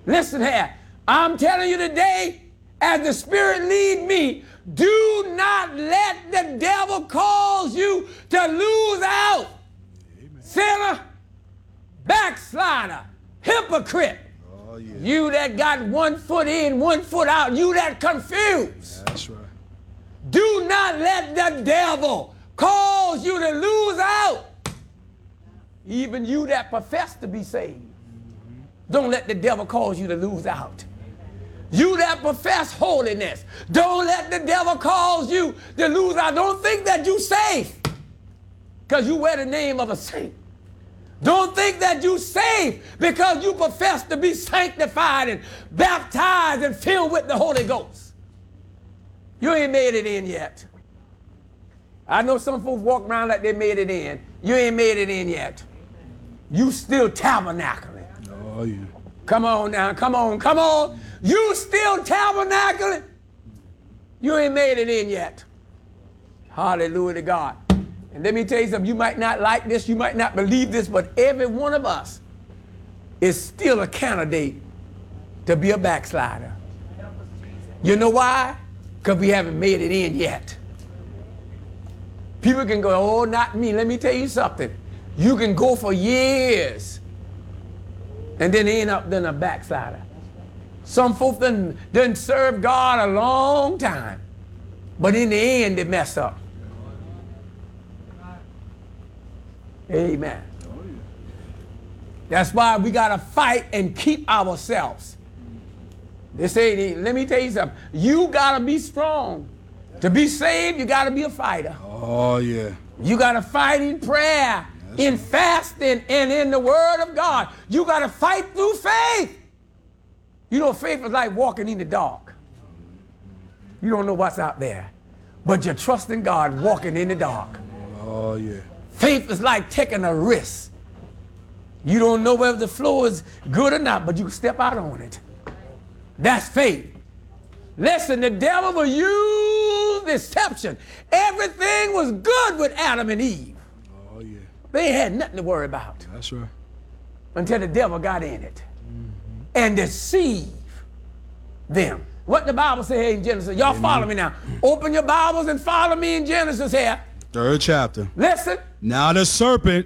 Listen here. I'm telling you today, as the Spirit lead me, do not let the devil cause you to lose out. Amen. Sinner, backslider, hypocrite. Oh, yeah. You that got 1 foot in, 1 foot out, you that confused. That's right. Do not let the devil cause you to lose out. Even you that profess to be saved. Don't let the devil cause you to lose out. You that profess holiness, don't let the devil cause you to lose out. Don't think that you're safe because you wear the name of a saint. Don't think that you're safe because you profess to be sanctified and baptized and filled with the Holy Ghost. You ain't made it in yet. I know some folks walk around like they made it in. You ain't made it in yet. You still tabernacling. Oh, yeah. Come on now, come on, come on. You still tabernacling. You ain't made it in yet. Hallelujah to God. And let me tell you something, you might not like this, you might not believe this, but every one of us is still a candidate to be a backslider. You know why? Because we haven't made it in yet. People can go, oh, not me. Let me tell you something. You can go for years and then end up being a backslider. Some folks done serve God a long time, but in the end they mess up. Amen. That's why we got to fight and keep ourselves. This ain't, let me tell you something. You got to be strong. To be saved, you got to be a fighter. Oh, yeah. You got to fight in prayer, in fasting, and in the Word of God. You got to fight through faith. You know, faith is like walking in the dark. You don't know what's out there, but you're trusting God walking in the dark. Oh, yeah. Faith is like taking a risk. You don't know whether the floor is good or not, but you can step out on it. That's faith. Listen, the devil will use deception. Everything was good with Adam and Eve. Oh, yeah. They had nothing to worry about. That's right. Until the devil got in it and deceived them. What the Bible say in Genesis? Y'all follow me now. Open your Bibles and follow me in Genesis here. 3rd chapter. Listen. Now the serpent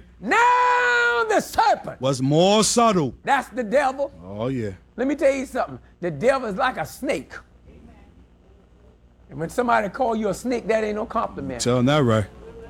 Was more subtle. That's the devil. Oh, yeah. Let me tell you something. The devil is like a snake. And when somebody call you a snake, that ain't no compliment. Tell them that right.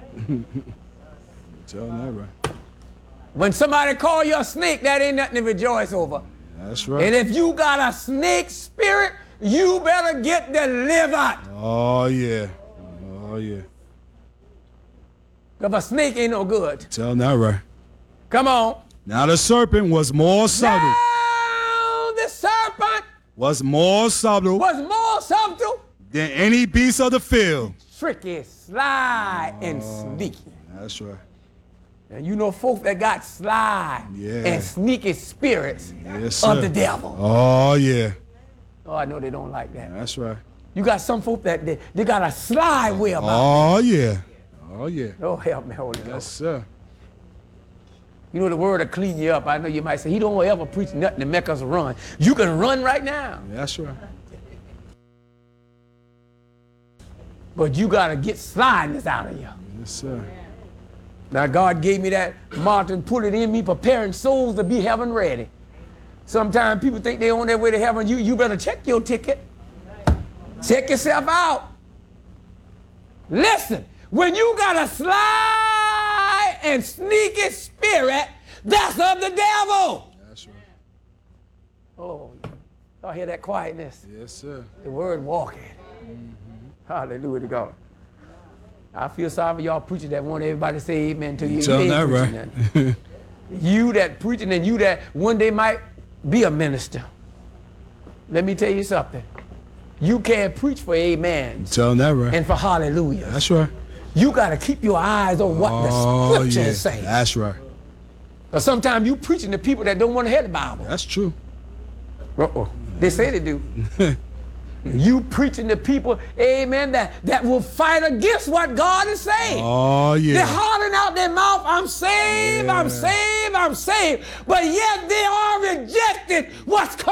Tell them that right. When somebody call you a snake, that ain't nothing to rejoice over. That's right. And if you got a snake spirit, you better get delivered. Oh, yeah. Oh, yeah. Because a snake ain't no good. Tell them that right. Come on. Now the serpent was more subtle. Now the serpent Was more subtle than any beast of the field. Tricky, sly, and sneaky. That's right. And you know folks that got sly and sneaky spirits of the devil. Oh, yeah. Oh, I know they don't like that. That's right. You got some folks that they got a sly way about Oh, yeah. Oh, yeah. Oh, help me, Holy Yes, Ghost. sir. You know the word will clean you up. I know you might say, he don't ever preach nothing to make us run. You can run right now. That's right. But you got to get slyness out of you. Yes, sir. Now, God gave me that, Martin, put it in me, preparing souls to be heaven ready. Sometimes people think they're on their way to heaven. You better check your ticket. Check yourself out. Listen, when you got a sly and sneaky spirit, that's of the devil. That's right. Oh, y'all hear that quietness? Yes, sir. The word walking. Hallelujah to God. I feel sorry for y'all preachers that want everybody to say amen to you. Tell them that right. You that preaching and you that one day might be a minister. Let me tell you something. You can't preach for amen Tell them that right. and for hallelujah. That's right. You got to keep your eyes on what the scripture is saying. That's right. But sometimes you preaching to people that don't want to hear the Bible. That's true. They say they do. You preaching to people, amen, that will fight against what God is saying. Oh, yeah. They're hollering out their mouth, I'm saved, I'm saved, I'm saved. But yet they are rejecting what's coming.